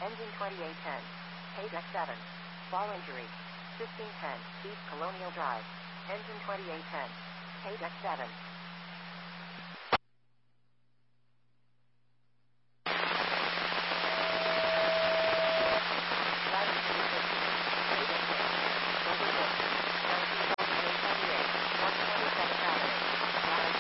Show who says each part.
Speaker 1: Engine 2810. Paydeck 7. Fall injury. 1510, East Colonial Drive. Engine 2810. Paydeck 7.